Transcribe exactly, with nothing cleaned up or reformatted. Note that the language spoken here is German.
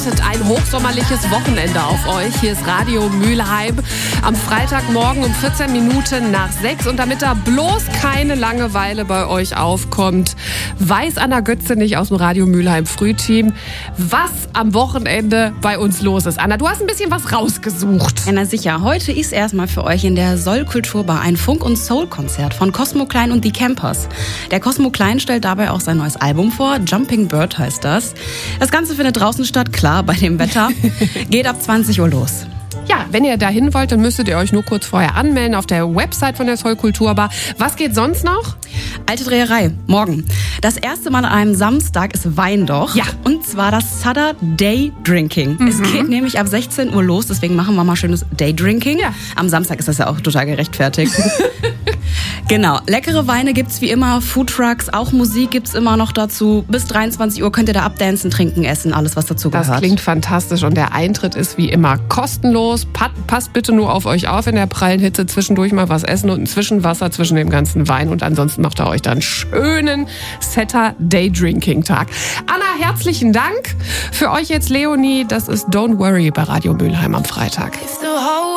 wartet ein hochsommerliches Wochenende auf euch. Hier ist Radio Mülheim am Freitagmorgen um vierzehn Minuten nach sechs. Und damit da bloß keine Langeweile bei euch aufkommt, weiß Anna Götze nicht aus dem Radio Mülheim Frühteam, was am Wochenende bei uns los ist. Anna, du hast ein bisschen was rausgesucht. Ja, na sicher. Heute ist erstmal für euch in der Soll Kulturbar ein Funk- und Soul-Konzert von Cosmo Klein und die Campers. Der Cosmo Klein stellt dabei auch sein neues Album vor. Jumping Bird heißt das. Das Ganze findet draußen statt, klar, bei dem Wetter. Geht ab zwanzig Uhr los. Ja, wenn ihr dahin wollt, dann müsstet ihr euch nur kurz vorher anmelden auf der Website von der Soll Kulturbar. Was geht sonst noch? Alte Dreherei, morgen. Das erste Mal an einem Samstag ist Wein-Doch. Ja. Und zwar das Sutter Day Drinking. Mhm. Es geht nämlich ab sechzehn Uhr los, deswegen machen wir mal schönes Day Drinking. Ja. Am Samstag ist das ja auch total gerechtfertigt. Genau, leckere Weine gibt's wie immer, Foodtrucks, auch Musik gibt's immer noch dazu. Bis dreiundzwanzig Uhr könnt ihr da abdancen, trinken, essen, alles was dazu gehört. Das klingt fantastisch und der Eintritt ist wie immer kostenlos. Passt bitte nur auf euch auf in der prallen Hitze, zwischendurch mal was essen und ein Zwischenwasser zwischen dem ganzen Wein und ansonsten macht ihr euch dann einen schönen Setter Day Drinking Tag. Anna, herzlichen Dank. Für euch jetzt Leonie, das ist Don't Worry bei Radio Mülheim am Freitag.